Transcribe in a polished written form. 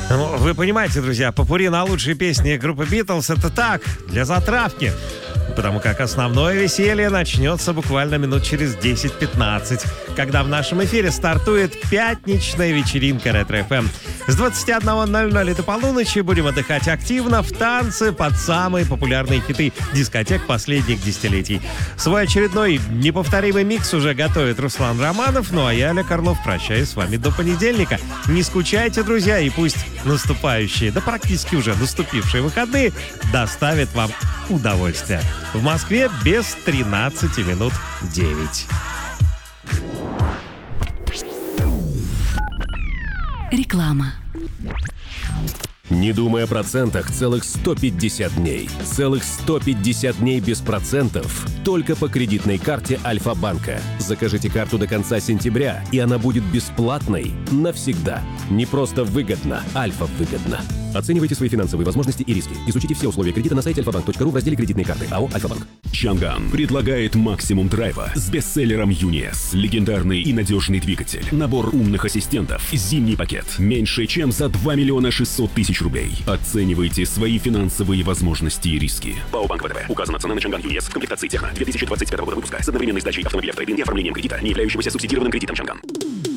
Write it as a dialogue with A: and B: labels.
A: Ну, вы понимаете, друзья, попурри на лучшие песни группы Beatles — это так, для затравки. Потому как основное веселье начнется буквально минут через 10-15, когда в нашем эфире стартует пятничная вечеринка Ретро-ФМ. С 21:00 до полуночи будем отдыхать активно в танце под самые популярные хиты дискотек последних десятилетий. Свой очередной неповторимый микс уже готовит Руслан Романов, ну а я, Олег Орлов, прощаюсь с вами до понедельника. Не скучайте, друзья, и пусть наступающие, да практически уже наступившие выходные доставят вам удовольствие. В Москве без 13 минут 9.
B: Реклама.
C: Не думай о процентах целых 150 дней. Целых 150 дней без процентов только по кредитной карте Альфа-банка. Закажите карту до конца сентября, и она будет бесплатной навсегда. Не просто выгодно, Альфа-выгодно. Оценивайте свои финансовые возможности и риски. Изучите все условия кредита на сайте alfabank.ru в разделе «Кредитные карты». АО «Альфа-банк».
D: Чанган предлагает максимум драйва с бестселлером UNIS. Легендарный и надежный двигатель. Набор умных ассистентов. Зимний пакет. Меньше чем за 2 600 000 рублей. Оценивайте свои финансовые возможности и риски. ПАО «Банк ВТБ». Указана цена на Чанган UNIS в комплектации техно 2025 года выпуска с одновременной сдачей автомобиля в трейд-ин и оформлением кредита, не являющегося субсидированным кредитом Чанган.